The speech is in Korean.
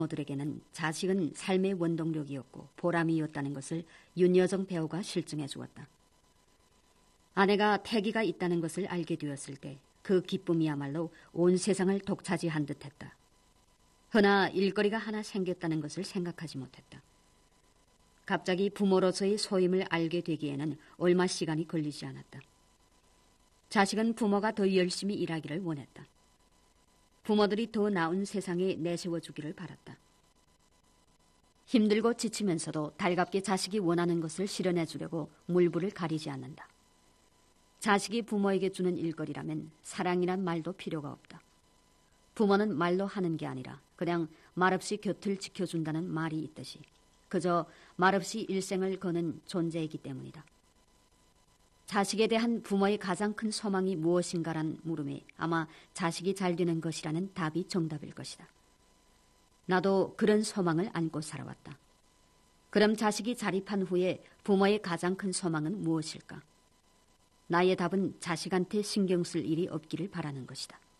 부모들에게는 자식은 삶의 원동력이었고 보람이었다는 것을 윤여정 배우가 실증해 주었다. 아내가 태기가 있다는 것을 알게 되었을 때 그 기쁨이야말로 온 세상을 독차지한 듯했다. 허나 일거리가 하나 생겼다는 것을 생각하지 못했다. 갑자기 부모로서의 소임을 알게 되기에는 얼마 시간이 걸리지 않았다. 자식은 부모가 더 열심히 일하기를 원했다. 부모들이 더 나은 세상에 내세워주기를 바랐다. 힘들고 지치면서도 달갑게 자식이 원하는 것을 실현해 주려고 물불을 가리지 않는다. 자식이 부모에게 주는 일거리라면 사랑이란 말도 필요가 없다. 부모는 말로 하는 게 아니라 그냥 말없이 곁을 지켜준다는 말이 있듯이 그저 말없이 일생을 거는 존재이기 때문이다. 자식에 대한 부모의 가장 큰 소망이 무엇인가란 물음에 아마 자식이 잘 되는 것이라는 답이 정답일 것이다. 나도 그런 소망을 안고 살아왔다. 그럼 자식이 자립한 후에 부모의 가장 큰 소망은 무엇일까? 나의 답은 자식한테 신경 쓸 일이 없기를 바라는 것이다.